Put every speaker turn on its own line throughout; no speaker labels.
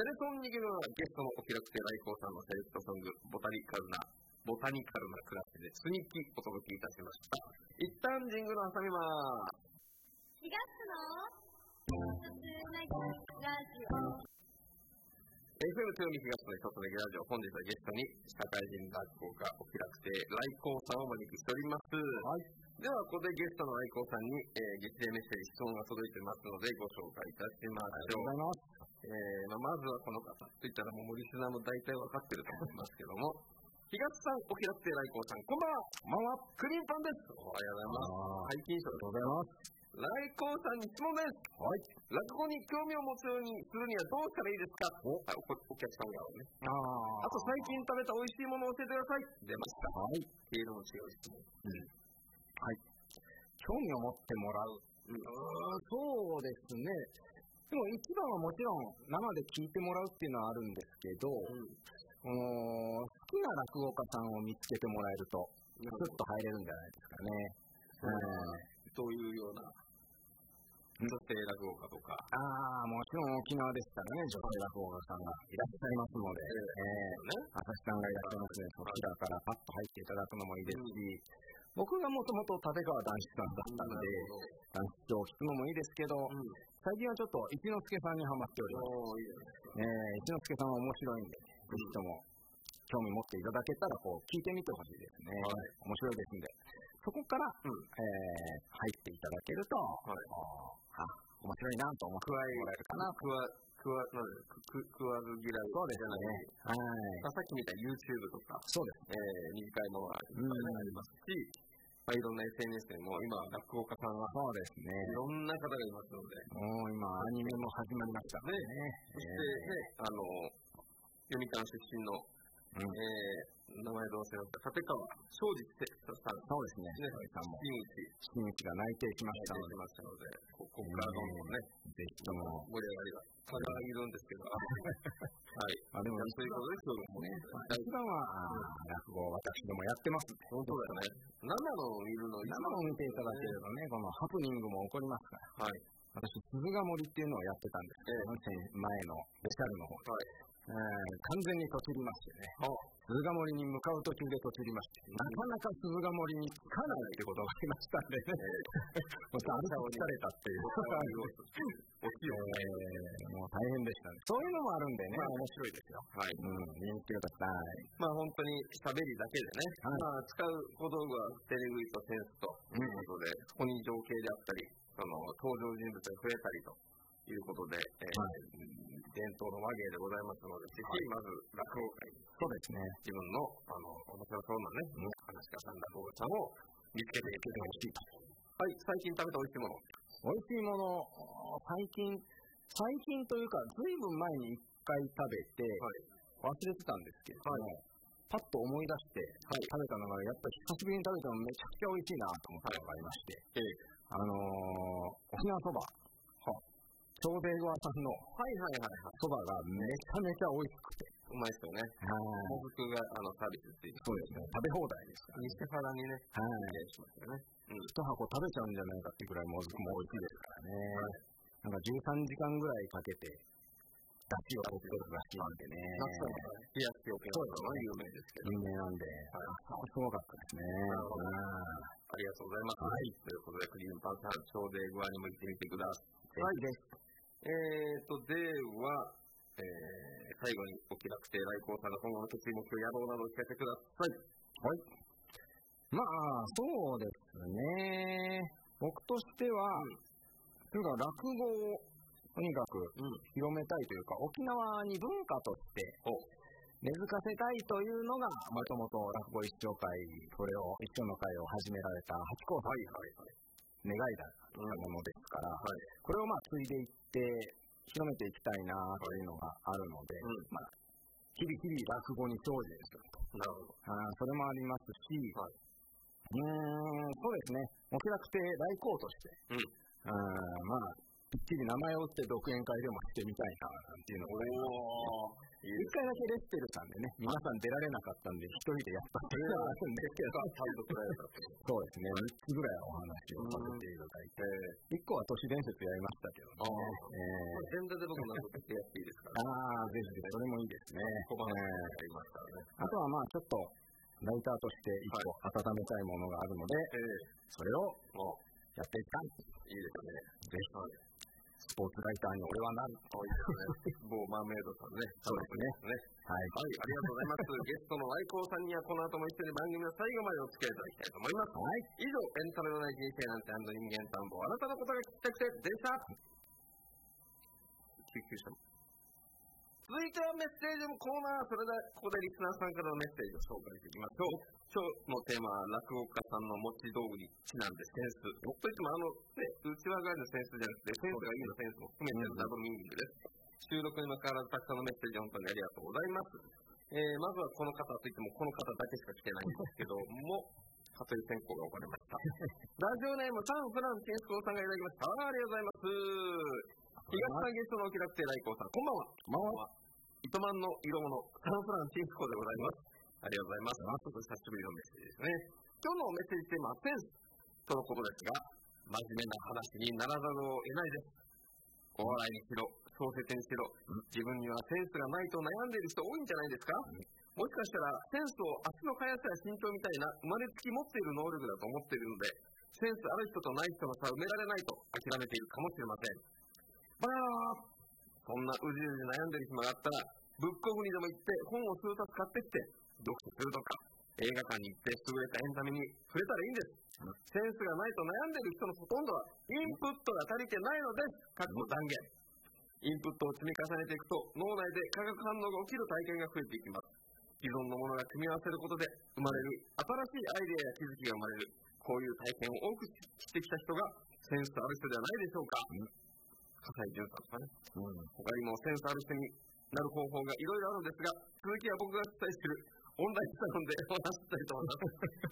テレフォンにぎるゲストのお気楽亭来光さんのセレクトソングボタニカルな暮らしでスニキお届けいたしました。一旦ジングル挟みます。
4月のラジオ
FM 豊見東の一つのラジオ、本日はゲストに社会人落語家お気楽亭来光さんをお招きしております。はい。ではここでゲストの来光さんに、実演メッセージ質問が届いてますのでご紹介いたしましょう。ありがとうございます。まずはこの方といったらもうリスナーも大体分かってると思いますけども東さん、お気楽亭来光さん、こんばんは。こんばんは。クリーンパンです。おはようございます。拝見賞でございます。来光さんに質問です。はい。落語に興味を持つようにするにはどうしたらいいですか？お客さん側ね。あと最近食べた美味しいものを教えてください。出ました。はい。経路の違う質問。
はい。興味を持ってもらう。そうですね。でも一番はもちろん生で聞いてもらうっていうのはあるんですけど、好きな落語家さんを見つけてもらえると、スッと入れるんじゃないですかね。
というような女性落語家とか。
もちろん沖縄でしたらね、女性落語家さんがいらっしゃいますので、朝日さんがいらっしゃいますので、そちらからパッと入っていただくのもいいですし、僕がもともと立川談志さんだったので、談志長を聞くのもいいですけど、最近はちょっと一之輔さんにハマっております。一之輔さんは面白いんで、ぜひとも興味持っていただけたら聞いてみてほしいですね。面白いですんで。そこから、入っていただけると、面白いなと思ってもらえるかな。
食わず嫌い
そうですね。
さっき見た YouTube とか、
そうですね。
短いのがいっぱいありますし、いろんな SNS でも今、落語家さんは、
そうですね。
いろんな方がいますので。
もう今、アニメも始まりましたね。
そしてね、読谷出身の、名前どうせの立川庄司さん。
そうですね。新内が内定しました
ので、ここからどんどんね、
ぜひとも
盛り上がりが。ただいるんですけど。はい。
でも、
そういうことですよね。
一番は、落語を私どもやってます。
本当だよね。生のを見るの
生を見ていただければね、このハプニングも起こりますから。はい。私、鈴ヶ森っていうのをやってたんですけど、前のベシャルの方。はい。完全にとちりましてね。鈴ヶ森に向かう途中でとちりまして、なかなか鈴ヶ森に着かないってことがありましたんでね。また歩き疲れたっていう。もう大変でしたね。そういうのもあるんでね、面白いですよ。はい。見に来てください。
本当に喋りだけでね、使う小道具は手拭いとセンスということで、そこに情景であったり、登場人物が増えたりということで、伝統の和芸でございますので、ぜひまず落語界に、
そうですね、
自分の面白そうなね、話し家さん、落語家さんを見つけていってほしいと。はい、最近食べた美味しいもの。
美味しいもの、最近というか、ずいぶん前に一回食べて、忘れてたんですけれども、パッと思い出して食べたのが、やっぱり久しぶりに食べたのめちゃくちゃ美味しいなと思ったのがありまして、沖縄そば。長兵衛川さんのそばがめちゃめちゃ美味しくて。
うまいですよね。もずくがサービスついて。
そうですね。食べ放題ですから。
西原にね、しますよね。
一箱食べちゃうんじゃないかっていうぐらいもずくも美味しいですからね。なんか13時間ぐらいかけて、出汁を取ってるらしいんでね。
冷やしおけの有名ですけど。
有名なんで、すごかったですね。
ありがとうございます。はい。ということで、クリームパンさん、長兵衛具合にも行ってみてください。はい。では、最後にお気楽亭来光さんが今後の決意目標、野望などを聞かせてください。
はい。そうですね。僕としては、というか落語をとにかく広めたいというか、沖縄に文化として根付かせたいというのが、もともと落語一生会、それを一生の会を始められた八甲さん願いだったものですから、これを継いでいって広めていきたいなというのがあるので、日々落語に精進すると。なるほど。それもありますし、そうですね、お気楽亭来光として、 ぴっちり名前を打って独演会でもしてみたいなっていうのが一回だけレステルさんでね、皆さん出られなかったんで、一人でやったっていうのがあるんですけど、そうですね、3つぐらいお話をさせていただいて、1個は都市伝説やりましたけどね。
全然で僕もなんかやっていいですか
ぜひ、それもいいですね。
あ
とはまあちょっと、ライターとして一個温めたいものがあるので、それをやっていきたい。
いいですね。ぜひ。
スポーツライターに俺はなる。
某マーメイドさんね。
そうですね。
はい。ありがとうございます。ゲストの愛好さんにはこの後も一緒に番組の最後までお付き合いいただきたいと思います。以上、エンタメのない人生なんて人間探訪、あなたのことが聞きたくてでした。救急車。続いてはメッセージのコーナー。それではここでリスナーさんからのメッセージを紹介していきましょう。今日のテーマは落語家さんの持ち道具にちなんでセンス。といっても内輪側のセンスじゃなくて、センスがいいのセンスも含めてダブルミーニングです。収録にもかかわらずたくさんのメッセージ本当にありがとうございます。まずはこの方といってもこの方だけしか来てないんですけども、蚊取り線香が置かれました。ラジオネームサンフランチェスコさんがいただきました。ありがとうございます。東さんゲストのお気楽亭来光さん、こんばんは。糸満の色物、サンフランチェスコでございます。ありがとうございます。久しぶりのメッセージですね。今日のメッセージテーマはセンスとのことですが、真面目な話にならざるを得ないです。お笑いにしろ、小説にしろ、自分にはセンスがないと悩んでいる人多いんじゃないですか。もしかしたらセンスを足の速さや身長みたいな生まれつき持っている能力だと思っているので、センスある人とない人の差を埋められないと諦めているかもしれません。そんなうじうじ悩んでる暇があったら、ブックオフにでも行って本を数冊買ってきて読書するとか、映画館に行って優れたエンタメに触れたらいいんです。センスがないと悩んでる人のほとんどはインプットが足りてないのです。断言。インプットを積み重ねていくと脳内で化学反応が起きる体験が増えていきます。既存のものが組み合わせることで生まれる新しいアイデアや気づきが生まれる、こういう体験を多くしてきた人がセンスある人ではないでしょうか。笠井淳さんですかね。他にもセンスある人になる方法がいろいろあるんですが、続きは僕が伝えしているオンラインサロンでお話ししたいと思います。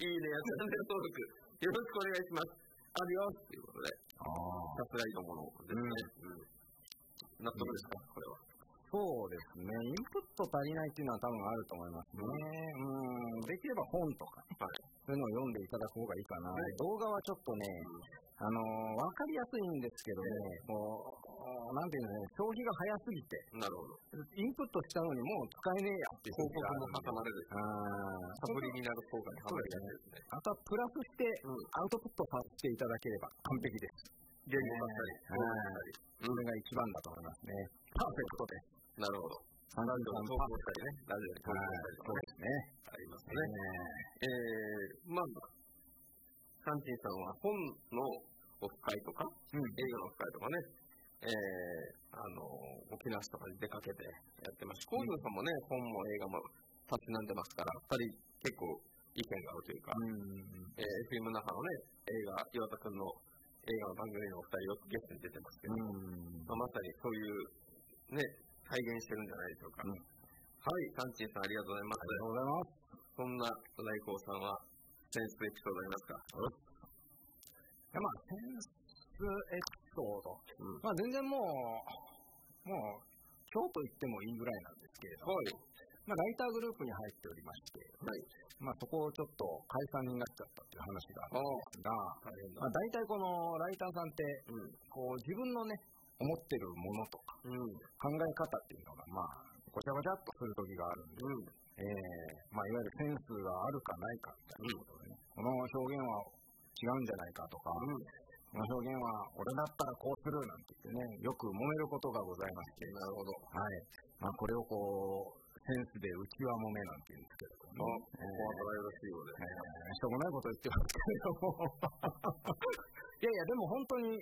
いいねやチャンネル登録よろしくお願いします。あるよということで、さすがいいと思うのですね。納得ですか、これは。
そうですね。インプット足りないっていうのは多分あると思いますね。できれば本とか、そういうのを読んでいただく方がいいかな。動画はちょっとね、わかりやすいんですけどね、なんていうのね、消費が早すぎて、インプットしたのにもう使えねえやっていう
広告も挟まれる。サブリミナル効果にはまりやすいですね。
あとはプラスしてアウトプットさせていただければ完璧です。
言語化したり、
それが一番だと思いますね。パーフェクトです。
なるほど。
ラジオに投稿したりね。
ラジオに投稿したりとかね。ありますね。まあ、サンチンさんは本のオフ会とか、映画のオフ会とかね、沖縄市とかに出かけてやってますし、コーズンさんもね、本も映画もたしなんでますから、2人結構意見があるというか、FM 那覇のね、映画、岩田くんの映画の番組のお二人よくゲストに出てますけど、まさにそういうね、体現してるんじゃないでしょうか。はい、サンチンさんありがとうございます。
ありがとうございます。
そんな来光さんはセンスエピソードありますか？
センスエピソード。全然もう、今日と言ってもいいぐらいなんですけれども、ライターグループに入っておりまして、そこをちょっと解散になっちゃったっていう話があるんですが、大体このライターさんって、自分のね、思ってるものとか、考え方っていうのが、ごちゃごちゃっとするときがあるんで、いわゆるセンスがあるかないかみたいなことでね、この表現は違うんじゃないかとか、この表現は俺だったらこうするなんて言ってね、よく揉めることがございまして、
なるほど。
これをセンスでうちわもめなんて言うんですけれども、
ここはよろしいようで、
しょうもないこと言ってますけれども、いやいや、でも本当に、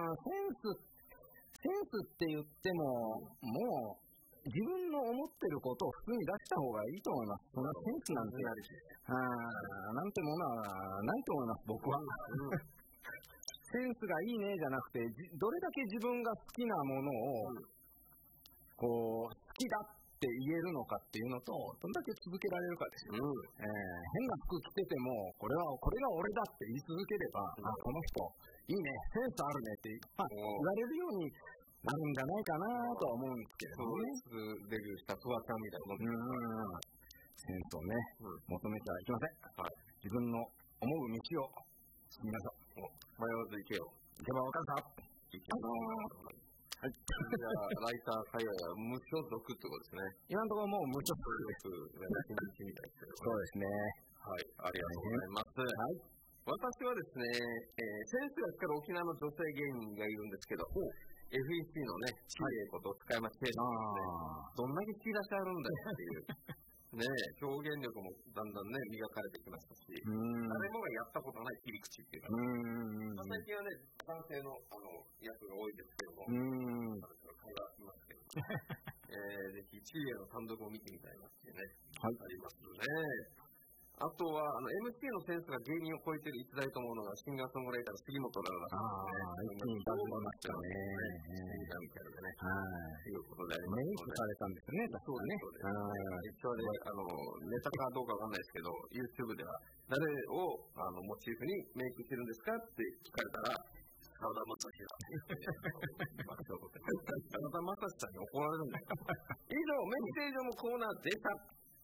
センスって言っても、もう、自分の思ってることを普通に出した方がいいと思います。そんなセンスなんて、なんてものはないと思います、僕は。センスがいいねじゃなくて、どれだけ自分が好きなものを、好きだっって言えるのかっていうのと、どんだけ続けられるかですよ。変な服着てても、これが俺だって言い続ければ、この人、いいね、センスあるねって、言われるようになるんじゃないかなとは思うんですけれどもね。
デビューしたフワちゃんみたいなもんです。
センスをね、求めてはいけません。自分の思う道を進みましょう。
迷わず行けよ。
行けば分かるさ。
はい。じゃあ、ライター会話は無所属ってことですね。
今のところもう無所属
みたいですけど。
そうですね。
はい。ありがとうございます。はい。私はですね、センスが光る沖縄の女性芸人がいるんですけど、FEC のね、チーエイこと塚山千恵さんですね。どんだけ引き出しあるんだよっていう。ねえ、表現力もだんだんね、磨かれてきましたし、誰もがやったことない切り口っていうか、最近はね、男性の役が多いですけども、会話しますけど、ぜひ1位への単独を見てみたいなっていうね、ありますね。あとは、MC のセンスが芸人を超えてる逸材と思うのが、シンガーソングライターの杉本ララさんですね。
一気にバズりましたね。
シンガーみたいなね。ということであり
メイクされたんですよね、
そうです。一応ね、ネタかどうかわかんないですけど、YouTube では、誰をモチーフにメイクしてるんですかって聞かれたら、沢田正史だって。田正史さんに怒られるんだよ。以上、メッセージのコーナーでした。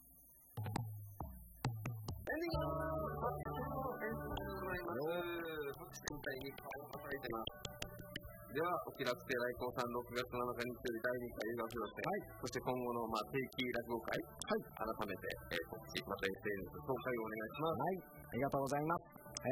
エンディング拍手みたいに顔を叩いてます。では、お気楽亭来光さん6月7日日曜日第2回映画表彰、そして今後の定期落語会、改めて告知、また SNS 紹介をお願いします。
はい、ありがとうございます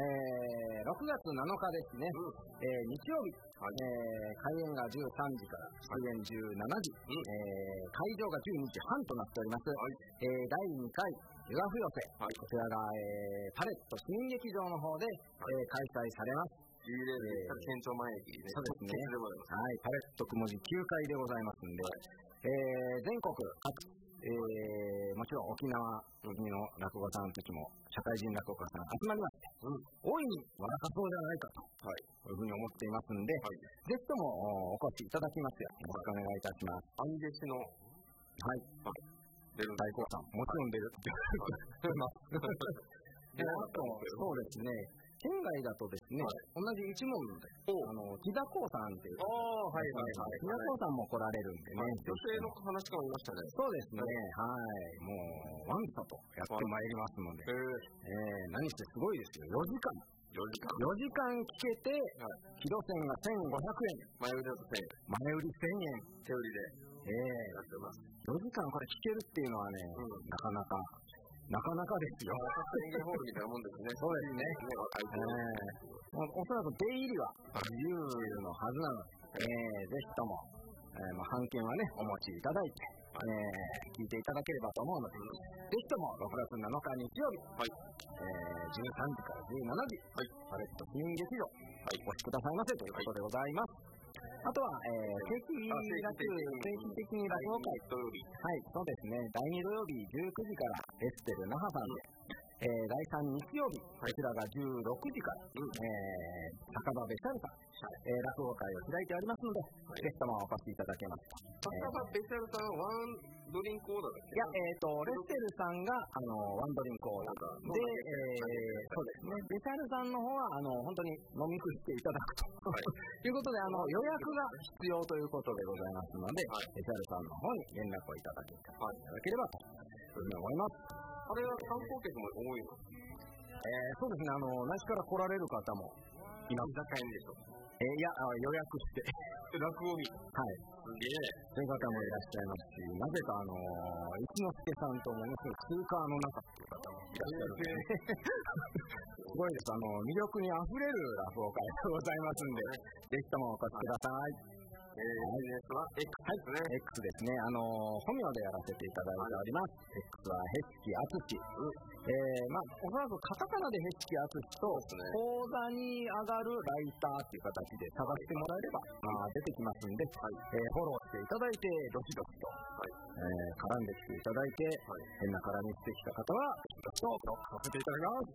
。6月7日ですね、日曜日、開演が13時から出演17時、会場が12時半となっております。第2回映画付寄せ、こちらが、パレット市民劇場の方で、開催されます。
県庁前駅ね。
そうですね。パレットくもじ9階でございますんで、全国各もちろん沖縄の落語家さんたちも社会人落語家さん集まりまして、大いに笑かそうじゃないかと、こういうふうに思っていますんで、ぜひともお越しいただきますようよろしくお願いいたします。
アンゲシの
出る大光さん、もちろん出るって言ってます。あと、そうですね、県外だとですね、同じ一門で、木田光さんっていう、木田光さんも来られるんでね。
女性の話がありましたね。
そうですね、もう、ワンサとやってまいりますので、何してすごいですよ、4時間聞けて、キロ線が1500円。
前売りだと1000円。
前売り1000円。
手売りで。やってます。
4時間これ聞けるっていうのはね、なかなかですよ。
演芸ホールみたいなもんですね。
そうですね。おそらく出入りは自由のはずなので、ぜひとも、半券はね、お持ちいただいて、聞いていただければと思うので、ぜひとも6月7日日曜日、13時から17時、パレット市民劇場、お越しくださいませということでございます。あとは、定期的に落語会、そうですね、第2土曜日19時からエステル那覇さんで、第3日曜日、こちらが16時から、酒場ベシャルさん、落語会を開いておりますので、ぜひともお越しいただけますと。
酒場ベシャルさん、ワンドリンクオーダーだっけ？
いや、レステルさんがワンドリンクオーダーで、そうですね、ベシャルさんの方は本当に飲み食いしていただくと、いうことで、予約が必要ということでございますので、ベシャルさんの方に連絡をいただければというふうに思います。
あれは観光客も多いの？
そうですね、内地から来られる方もいます。
居酒屋でしょ？
いや、予約して。
落語見。
すげえ。そういう方もいらっしゃいますし、なぜか一之輔さんとものすごい通貨の中っていう方もいらっしゃるので、すごいです。魅力にあふれる落語会でございますんで、ぜひともお越しください。
SNS は X ですね。
X ですね。本名でやらせていただいております。X はへしきあつし。おそらくカタカナでへしきあつしと、講座に上がるライターっていう形で探してもらえれば、出てきますんで、フォローしていただいて、どしどしと、絡んできていただいて、変な絡みしてきた方は、どしどしとブロックさせていただきます。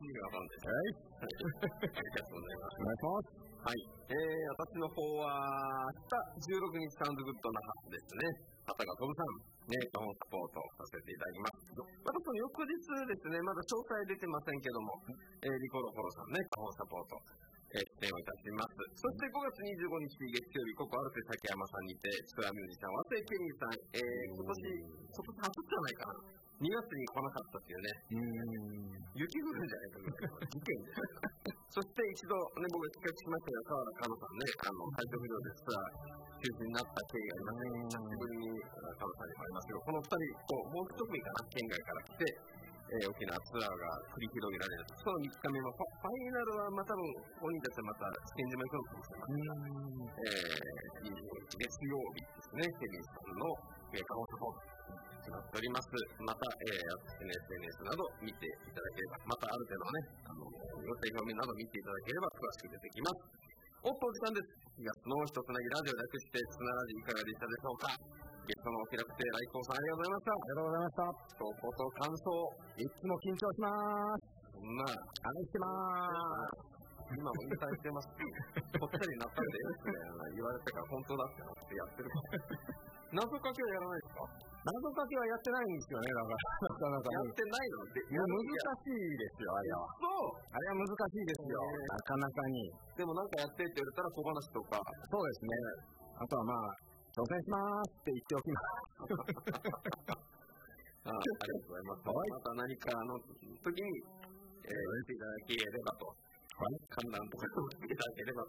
ありがとうございます。
お願いします。
私の方は、明日16日サウンドグッド那覇ですね。 畑が飛さん、ね、サポートさせていただきます。またその翌日ですね、まだ詳細出てませんけども、リコロコロさんね、サポート、出演をいたします。そして5月25日月曜日、ここアルテ崎山さんにて、ツアーミュージシャン、和製ケニーさん、今年初じゃないかな。2月に来なかったっていうね、雪降るんじゃないかぐらいの事件です。そして一度、ね、僕が企画しましたが、川原香乃さんね、体調不良でツアー中止になった経緯がありまして、久しぶりに香乃さんにもありますけど、この2人ともう一組かな、県外から来て、沖縄ツアーが繰り広げられる。その3日目も、ファイナルはまあ多分、本人たちはまた試験島行くのかもしれません。25日月曜日ですね、ケニーさんのカホサポート。なっております。また、SNS など見ていただければ、またある程度ね、予定表明など見ていただければ詳しく出てきます。お時間です。4月のひとつなぎラジオ略して、つなラジいかがでしたでしょうか。ゲストのお気楽亭来光さんありがとうございました。
ありがとうございました。
一言感想。
いつも緊張します。
そんな、
愛してまーす。
今も引退してます。ぽっちゃりになったんで、言われたから本当だってなってやってるから。謎かけはやらないですか？
謎かけはやってないんですよね、だから。なかなか
やってないので、
難しいですよ、あれは。
そう
あれは難しいですよ、なかなかに。
でもなんかやってって言われたら小話とか。
そうですね。あとはまあ、挑戦しますって言っておきます。
ありがとうございます。また何かの時に、言っていただければと。観覧とか言っていただければ